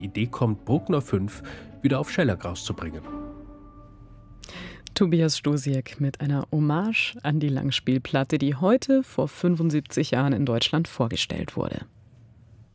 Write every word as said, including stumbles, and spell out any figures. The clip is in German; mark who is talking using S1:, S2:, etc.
S1: Idee kommt, Bruckner fünf wieder auf Schellack rauszubringen.
S2: Tobias Stosiek mit einer Hommage an die Langspielplatte, die heute vor fünfundsiebzig Jahren in Deutschland vorgestellt wurde.